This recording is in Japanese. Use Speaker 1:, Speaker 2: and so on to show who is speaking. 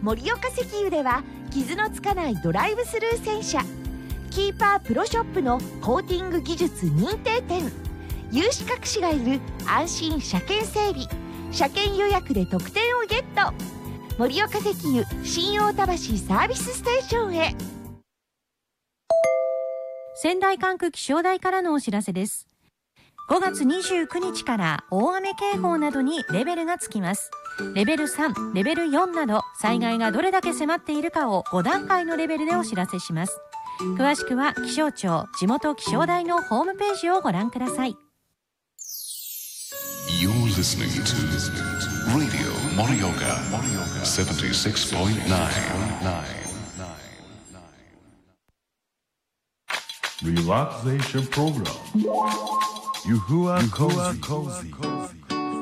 Speaker 1: 盛岡石油では傷のつかないドライブスルー洗車、キーパープロショップのコーティング技術認定店、有資格士がいる安心車検整備、車検予約で特典をゲット。盛岡石油新大田橋サービスステーションへ。
Speaker 2: 仙台管区気象台からのお知らせです。5月29日から大雨警報などにレベルがつきます。レベル3、レベル4など災害がどれだけ迫っているかを5段階のレベルでお知らせします。詳しくは気象庁地元気象台のホームページをご覧ください。
Speaker 3: You're listening to Radio Morioka 76.9.
Speaker 4: Relaxation program. Yuhua Cozy.